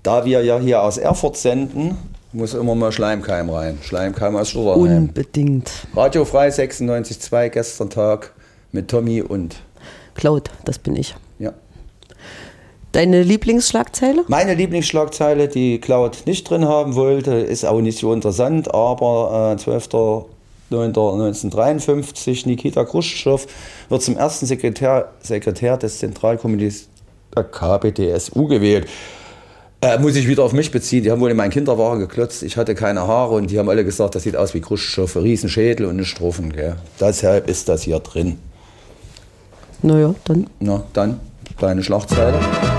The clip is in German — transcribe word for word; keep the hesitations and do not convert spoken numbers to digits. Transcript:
Da wir ja hier aus Erfurt senden, muss immer mal Schleimkeim rein. Schleimkeim aus Schluderheim. Unbedingt. Radiofrei sechsundneunzig Komma zwei, gestern Tag mit Tommy und Claude, das bin ich. Ja. Deine Lieblingsschlagzeile? Meine Lieblingsschlagzeile, die Claude nicht drin haben wollte, ist auch nicht so interessant, aber äh, zwölfter neunter neunzehnhundertdreiundfünfzig, Nikita Chruschtschow wird zum ersten Sekretär, Sekretär des Zentralkomitees der K P D S U gewählt. Äh, muss ich wieder auf mich beziehen, die haben wohl in meinen Kinderwagen geklotzt, ich hatte keine Haare und die haben alle gesagt, das sieht aus wie Chruschtschow, ein Riesenschädel und eine Strophen. Gell. Deshalb ist das hier drin. Naja, dann. Na, dann deine Schlagzeile.